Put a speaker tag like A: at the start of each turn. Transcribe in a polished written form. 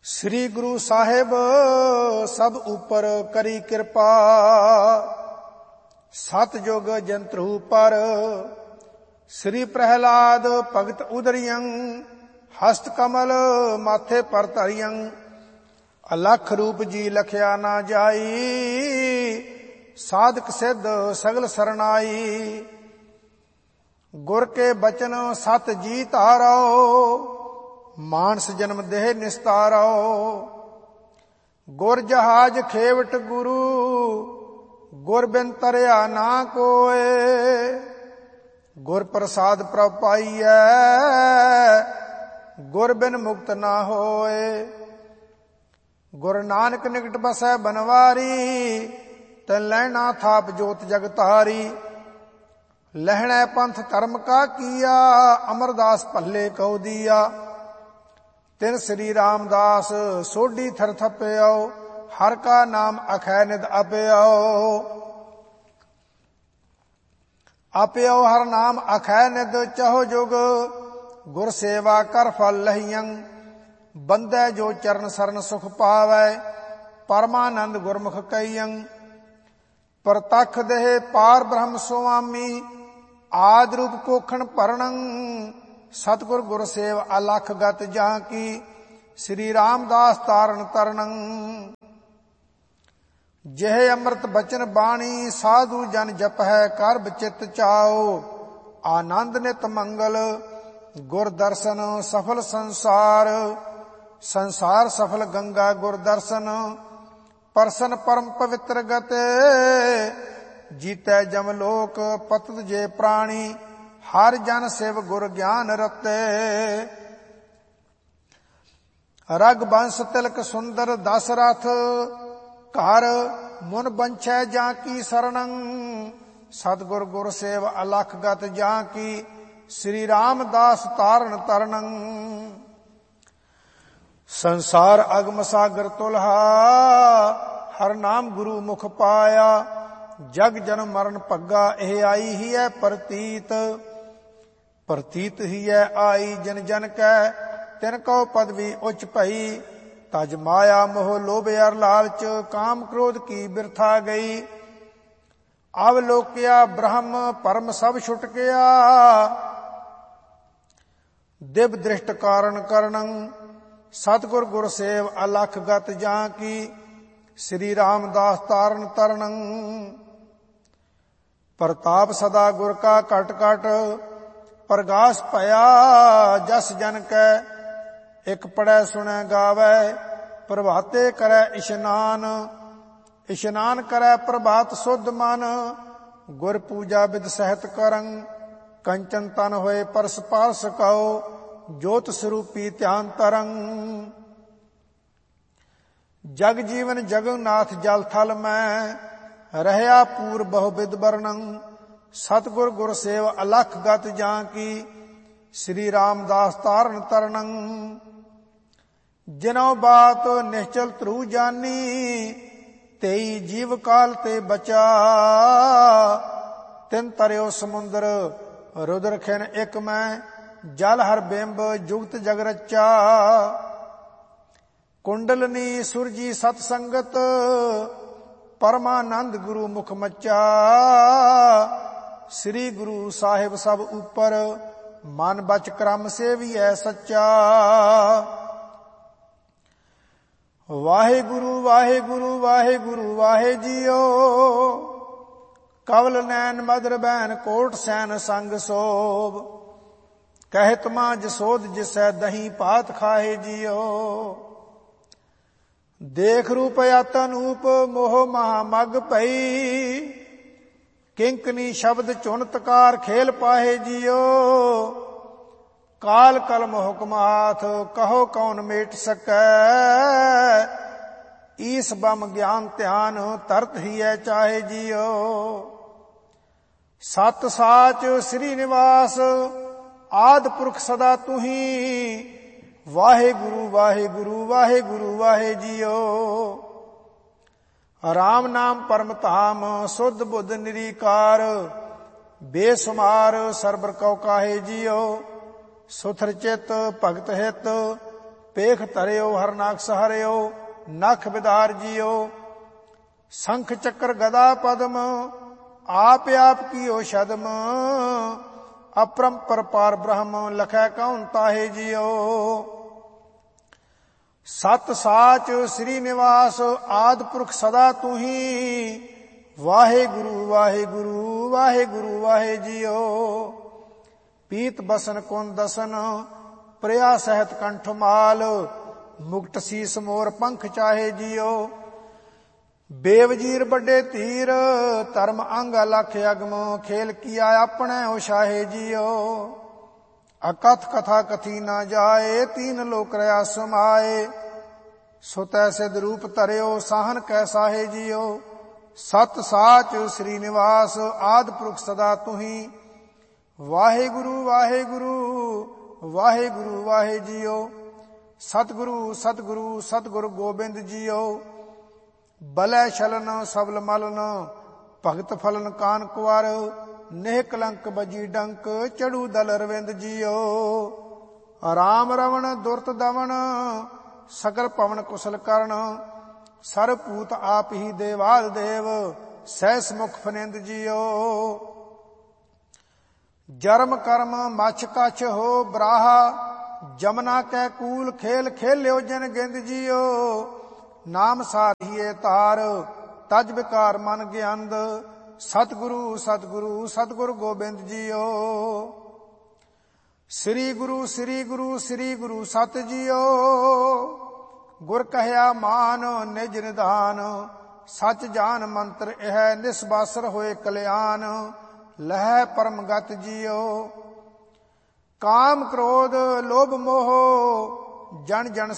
A: ਸ੍ਰੀ ਗੁਰੂ ਸਾਹਿਬ ਸਭ ਉਪਰ ਕਰੀ ਕਿਰਪਾ, ਸਤਜੁਗ ਜੰਤਰੂ ਪਰ। ਸ੍ਰੀ ਪ੍ਰਹਿਲਾਦ ਭਗਤ ਉਦਰਿਯੰ, ਹਸਤ ਕਮਲ ਮਾਥੇ ਪਰ ਧਰਿਯੰ। ਅਲਖ ਰੂਪ ਜੀ ਲਖਿਆ ਨਾ ਜਾਈ, ਸਾਧਕ ਸਿੱਧ ਸਗਲ ਸਰਨਾਈ। ਗੁਰ ਕੇ ਬਚਨ ਸਤ ਜੀ ਧਾਰੋ, ਮਾਨਸ ਜਨਮ ਦੇਹ ਨਿਸਤਾਰੋ। ਗੁਰ ਜਹਾਜ ਖੇਵਟ ਗੁਰੂ, ਗੁਰ ਬਿਨ ਤਰਿਆ ਨਾ ਕੋਏ। ਗੁਰ ਪ੍ਰਸਾਦ ਪ੍ਰਭ ਪਾਈਐ, ਗੁਰ ਬਿਨ ਮੁਕਤ ਨਾ ਹੋਏ। ਗੁਰ ਨਾਨਕ ਨਿਕਟ ਬਸੈ ਬਨਵਾਰੀ, ਤੈਨ ਲੈਣਾ ਥਾਪ ਜੋਤ ਜਗ ਤਾਰੀ। ਲਹਿਣੈ ਪੰਥ ਧਰਮ ਕਾ ਕੀਆ, ਅਮਰਦਾਸ ਭੱਲੇ ਕਉ ਦੀਆ। ਤਿਨ ਸ੍ਰੀ ਰਾਮਦਾਸ ਸੋਢੀ ਥਰ ਥਪਿਓ, ਹਰ ਕਾ ਨਾਮ ਅਖੈ ਨਿਦ ਅਪਿਓ। ਅਪਿਓ ਹਰ ਨਾਮ ਅਖੈ ਨਿਦ ਚਹੁ ਜੁਗ, ਗੁਰ ਸੇਵਾ ਕਰ ਫਲ ਲਹੀਅੰ। ਬੰਦੈ ਜੋ ਚਰਨ ਸਰਨ ਸੁਖ ਪਾਵੈ, ਪਰਮਾਨੰਦ ਗੁਰਮੁਖ ਕਈਅੰ। ਪ੍ਰਤਖ ਦੇਹ ਪਾਰ ਬ੍ਰਹਮ ਸੁਆਮੀ, ਆਦਿ ਰੂਪ ਪੋਖਣ ਭਰਣੰ। ਸਤਿਗੁਰ ਗੁਰ ਸੇਵ ਅਲਖ ਗਤ ਜਾਂ ਕੀ, ਸ੍ਰੀ ਰਾਮਦਾਸ ਤਾਰਨ ਤਰਣੰ। ਜਿਹ ਅੰਮ੍ਰਿਤ ਬਚਨ ਬਾਣੀ, ਸਾਧੂ ਜਨ ਜਪਹਿ ਕਰ ਬਚਿਤ ਚਾਓ। ਆਨੰਦ ਨਿਤ ਮੰਗਲ ਗੁਰ ਦਰਸ਼ਨ, ਸਫਲ ਸੰਸਾਰ। ਸੰਸਾਰ ਸਫਲ ਗੰਗਾ ਗੁਰ ਦਰਸ਼ਨ, ਪਰਸਨ ਪਰਮ ਪਵਿੱਤਰ ਗਤੇ। ਜੀਤੈ ਜਮ ਲੋਕ ਪਤਿਤ ਜੇ ਪ੍ਰਾਣੀ, ਹਰ ਜਨ ਸਿਵ ਗੁਰ ਗਿਆਨ ਰਤੇ। ਰਗ ਬੰਸ ਤਿਲਕ ਸੁੰਦਰ ਦਸਰਥ, ਘਰ ਮੁਨ ਬੰਛੈ ਜਾਂ ਕੀ ਸਰਣੰ। ਸਤਿਗੁਰ ਗੁਰ ਸੇਵ ਅਲਖ ਗਤ ਜਾਂ ਕੀ, ਸ੍ਰੀ ਰਾਮਦਾਸ ਤਾਰਨ ਤਰਣੰ। ਸੰਸਾਰ ਅਗਮ ਸਾਗਰ ਤੁਲਹਾ, ਹਰ ਨਾਮ ਗੁਰੂ ਮੁਖ ਪਾਇਆ। ਜਗ ਜਨਮ ਮਰਨ ਭੱਗਾ, ਇਹ ਆਈ ਹੀ ਹੈ ਪ੍ਰਤੀਤ। ਪ੍ਰਤੀਤ ਹੀ ਹੈ ਆਈ ਜਨ ਜਨ ਕੈ, ਤਿਨ ਕਉ ਪਦਵੀ ਉੱਚ ਭਈ। ਤਜ ਮਾਇਆ ਮੋਹ ਲੋਭ ਅਰ ਲਾਲਚ, ਕਾਮ ਕ੍ਰੋਧ ਕੀ ਬਿਰਥਾ ਗਈ। ਅਵਲੋਕਿਆ ਬ੍ਰਹਮ ਪਰਮ ਸਭ ਛੁਟ ਗਿਆ, ਦਿਵ ਦ੍ਰਿਸ਼ਟ ਕਾਰਨ ਕਰਣੰ। ਸਤਿਗੁਰ ਗੁਰ ਸੇਵ ਅਲਖ ਗਤ ਜਾਂ ਕੀ, ਸ੍ਰੀ ਰਾਮਦਾਸ ਤਾਰਨ ਤਰਣੰ। ਪ੍ਰਤਾਪ ਸਦਾ ਗੁਰ ਕਾ ਘਟ ਘਟ, ਪ੍ਰਗਾਸ ਭਇਆ ਜਸ ਜਨ ਕੈ। ਇਕ ਪੜੈ ਸੁਣੈ ਗਾਵੈ, ਪ੍ਰਭਾਤੇ ਕਰੈ ਇਸ਼ਨਾਨ। ਇਸ਼ਨਾਨ ਕਰੈ ਪ੍ਰਭਾਤ ਸੁਧ ਮਨ, ਗੁਰ ਪੂਜਾ ਬਿਦ ਸਹਿਤ ਕਰੰ। ਕੰਚਨ ਤਨ ਹੋਏ ਪਰਸ ਪਾਰਸ ਕਉ, ਜੋਤ ਸਰੂਪੀ ਧਿਆਨ ਤਰੰ। ਜਗ ਜੀਵਨ ਜਗਨਨਾਥ ਜਲ ਥਲ ਮੈਂ, ਰਹਿਆ ਪੂਰ ਬਹੁ ਬਿਦ ਵਰਣੰ। ਸਤਿਗੁਰ ਗੁਰ ਸੇਵ ਅਲਖ ਗਤ ਜਾਂ ਕੀ, ਸ੍ਰੀ ਰਾਮਦਾਸ ਤਾਰਨ ਤਰਣੰ। ਜਿਨਉ ਬਾਤ ਨਿਸ਼ਚਲ ਧਰੂ ਜਾਨੀ, ਤੇਈ ਜੀਵ ਕਾਲ ਤੇ ਬਚਾ। ਤਿਨ ਤਰਿਓ ਸਮੁੰਦਰ ਰੁਦਰ ਖਿਨ ਇਕ ਮੈਂ, ਜਲ ਹਰ ਬਿੰਬ ਜੁਗਤ ਜਗ ਰਚਾ। ਕੁੰਡਲਨੀ ਸੁਰਜੀ ਸਤ ਸੰਗਤ, ਪਰਮਾਨੰਦ ਗੁਰੂ ਮੁਖ ਮੱਚਾ। ਸ੍ਰੀ ਗੁਰੂ ਸਾਹਿਬ ਸਭ ਉਪਰ, ਮਨ ਬਚ ਕਰਮ ਸੇਵੀਐ ਸੱਚਾ। ਵਾਹਿਗੁਰੂ ਵਾਹਿਗੁਰੂ ਵਾਹਿਗੁਰੂ ਵਾਹਿ ਜੀਓ, ਕਵਲ ਨੈਣ ਮਦਰ ਬੈਨ ਕੋਟ ਸੈਨ ਸੰਗ ਸੋਭ। ਕਹਿਤ ਮਾਂ ਜਸੋਦ ਜਿਸੈ ਦਹੀਂ ਭਾਤ ਖਾਏ ਜੀਓ। ਦੇਖ ਰੂਪ ਅਤਨੂਪ ਮੋਹ ਮਹਾ ਮਗ ਭਈ, ਕਿੰਕਨੀ ਸ਼ਬਦ ਚੁਨਤਕਾਰ ਖੇਲ ਪਾਹੇ ਜੀਓ। ਕਾਲ ਕਲਮ ਹੁਕਮ ਹਾਥ, ਕਹੋ ਕੌਣ ਮੇਟ ਸਕੈ। ਈਸ ਬਮ ਗਿਆਨ ਧਿਆਨ, ਤਰਤ ਹੀ ਹੈ ਚਾਹੇ ਜੀਓ। ਸਤ ਸਾਚ ਸ੍ਰੀ ਨਿਵਾਸ, ਆਦ ਪੁਰਖ ਸਦਾ ਤੁਹੀ। ਵਾਹਿਗੁਰੂ ਵਾਹਿਗੁਰੂ ਵਾਹਿਗੁਰੂ ਵਾਹਿ ਜੀਓ। ਰਾਮ ਨਾਮ ਪਰਮ ਧਾਮ, ਸੁਧ ਬੁੱਧ ਨਿਰੀਕਾਰ। ਬੇਸੁਮਾਰ ਸਰਬਰ ਕਉ ਕਾਹੇ ਜੀਓ। ਸੁਥਰ ਚਿਤ ਭਗਤ ਹਿਤ, ਪੇਖ ਧਰਿਓ ਹਰਨਾਕਸ ਹਰਿਓ ਨਖ ਵਿਦਾਰ ਜੀਓ। ਸੰਖ ਚੱਕਰ ਗਦਾ ਪਦਮ ਆਪ ਆਪ ਕੀਓ ਛਦਮ ਅਪਰੰਪਰ ਪਾਰ ਬ੍ਰਹਮ ਲਖੈ ਕਉਨ ਤਾਹੇ ਜੀਓ। ਸਤ ਸਾਚ ਸ੍ਰੀ ਨਿਵਾਸ ਆਦ ਪੁਰਖ ਸਦਾ ਤੂਹੀ ਵਾਹਿਗੁਰੂ ਵਾਹਿਗੁਰੂ ਵਾਹਿਗੁਰੂ ਵਾਹਿ ਜੀਓ। ਪੀਤ ਬਸਨ ਕੁਨ ਦਸਨ ਪ੍ਰਿਆ ਸਹਿਤ ਕੰਠ ਮਾਲ ਮੁਕਟ ਸੀਸ ਮੋਰ ਪੰਖ ਚਾਹੇ ਜੀਓ। ਬੇਵਜੀਰ ਵੱਡੇ ਧੀਰ ਧਰਮ ਅੰਗ ਅਲਖ ਅਗਮ ਖੇਲ ਕੀਆ ਆਪਣੇ ਉਸ਼ਾਹੇ ਜੀਓ। ਅਕਥ ਕਥਾ ਕਥੀ ਨਾ ਜਾਏ ਤੀਨ ਲੋਕ ਰਿਆ ਸਮਾਏ ਸੋ ਤੈਸੇ ਰੂਪ ਧਰਿਓ ਸਾਹਨ ਕੈਸਾਹੇ ਜੀਓ। ਸਤ ਸਾਚ ਸ੍ਰੀ ਨਿਵਾਸ ਆਦ ਪੁਰਖ ਸਦਾ ਤੁਹੀ ਵਾਹਿਗੁਰੂ ਵਾਹਿਗੁਰੂ ਵਾਹਿਗੁਰੂ ਵਾਹਿ ਜੀਓ। ਸਤਿਗੁਰੂ ਸਤਿਗੁਰੂ ਸਤਿਗੁਰ ਗੋਬਿੰਦ ਜੀਓ। ਬਲੈ ਛਲਨ ਸਬਲ ਮਲਨ ਭਗਤ ਫਲਨ ਕਾਨ ਕੁਵਾਰ ਨੇਹ ਕਲੰਕ ਬਜੀ ਡੰਕ ਚੜੂ ਦਲ ਰਵਿੰਦ ਜੀਓ। ਰਾਮ ਰਵਣ ਦੁਰਤ ਦਵਣ ਸਗਲ ਪਵਨ ਕੁਸਲ ਕਰਨ ਸਰਬ ਭੂਤ ਆਪ ਹੀ ਦੇਵਾਦ ਦੇਵ ਸਹਿਸ ਮੁਖ ਫਨਿੰਦ ਜੀਓ। ਜਰਮ ਕਰਮ ਮਛ ਕਛ ਹੋ ਬਰਾਹਾ ਜਮਨਾ ਕੈ ਕੂਲ ਖੇਲ ਖੇਲਿਓ ਜਨ ਗਿੰਦ ਜੀਓ। ਨਾਮ ਸਾਰੀਏ ਤਾਰ ਤਜ ਵਿਕਾਰ ਮਨ ਗਿਆੰਦ ਸਤਿਗੁਰੂ ਸਤਿਗੁਰੂ ਸਤਿਗੁਰ ਗੋਬਿੰਦ ਜੀਓ। ਸ੍ਰੀ ਗੁਰੂ ਸ੍ਰੀ ਗੁਰੂ ਸ੍ਰੀ ਗੁਰੂ ਸਤ ਜੀਓ। ਗੁਰ ਕਹਿਆ ਮਾਨ ਨਿਜ ਨਿਧਾਨ ਸਚ ਜਾਨ ਮੰਤਰ ਇਹ ਨਿਸਬਾਸਰ ਹੋਏ ਕਲਿਆਣ ਲਹਿ ਪਰਮ ਗਤ ਜੀਓ। ਕਾਮ ਕ੍ਰੋਧ ਲੋਭ ਮੋਹ ਜਨ ਜਨ